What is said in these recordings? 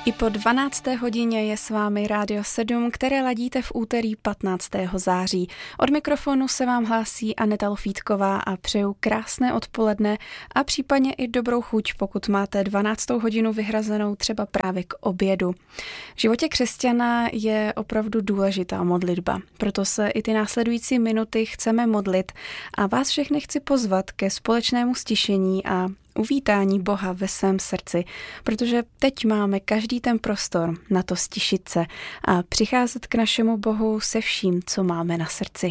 I po 12. hodině je s vámi Rádio 7, které ladíte v úterý 15. září. Od mikrofonu se vám hlásí Aneta Lofítková a přeju krásné odpoledne a případně i dobrou chuť, pokud máte 12. hodinu vyhrazenou třeba právě k obědu. V životě křesťana je opravdu důležitá modlitba, proto se i ty následující minuty chceme modlit a vás všechny chci pozvat ke společnému stišení a uvítání Boha ve svém srdci, protože teď máme každý ten prostor na to stišit se a přicházet k našemu Bohu se vším, co máme na srdci.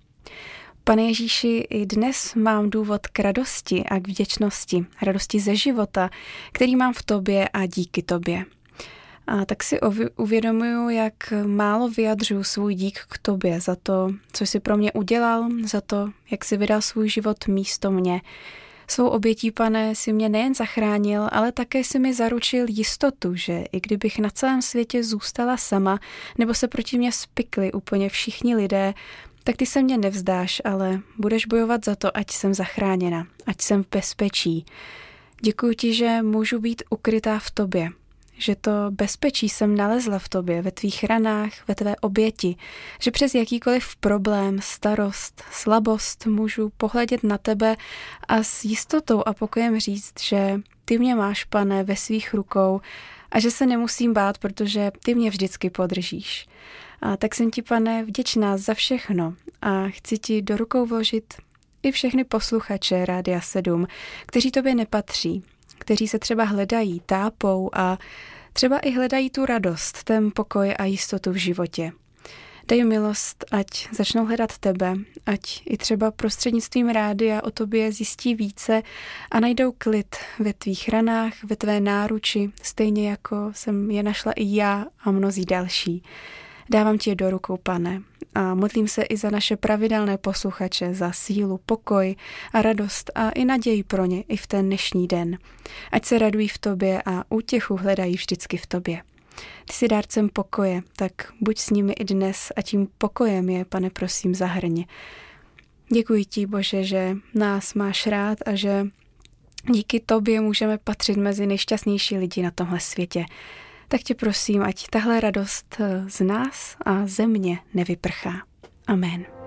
Pane Ježíši, i dnes mám důvod k radosti a k vděčnosti, radosti ze života, který mám v tobě a díky tobě. A tak si uvědomuju, jak málo vyjadřuju svůj dík k tobě za to, co jsi pro mě udělal, za to, jak jsi vydal svůj život místo mě. Svou obětí, Pane, si mě nejen zachránil, ale také si mi zaručil jistotu, že i kdybych na celém světě zůstala sama, nebo se proti mě spikli úplně všichni lidé, tak ty se mě nevzdáš, ale budeš bojovat za to, ať jsem zachráněna, ať jsem v bezpečí. Děkuji ti, že můžu být ukrytá v tobě, že to bezpečí jsem nalezla v tobě, ve tvých ranách, ve tvé oběti, že přes jakýkoliv problém, starost, slabost můžu pohledět na tebe a s jistotou a pokojem říct, že ty mě máš, Pane, ve svých rukou a že se nemusím bát, protože ty mě vždycky podržíš. A tak jsem ti, Pane, vděčná za všechno a chci ti do rukou vložit i všechny posluchače Rádia 7, kteří tobě nepatří, kteří se třeba hledají, tápou a třeba i hledají tu radost, ten pokoj a jistotu v životě. Dej milost, ať začnou hledat tebe, ať i třeba prostřednictvím rádia o tobě zjistí více a najdou klid ve tvých ranách, ve tvé náruči, stejně jako jsem je našla i já a mnozí další. Dávám ti je do rukou, Pane, a modlím se i za naše pravidelné posluchače, za sílu, pokoj a radost a i naději pro ně i v ten dnešní den. Ať se radují v tobě a útěchu hledají vždycky v tobě. Ty jsi dárcem pokoje, tak buď s nimi i dnes a tím pokojem je, Pane, prosím, zahrň. Děkuji ti, Bože, že nás máš rád a že díky tobě můžeme patřit mezi nejšťastnější lidi na tomhle světě. Tak tě prosím, ať tahle radost z nás a ze mě nevyprchá. Amen.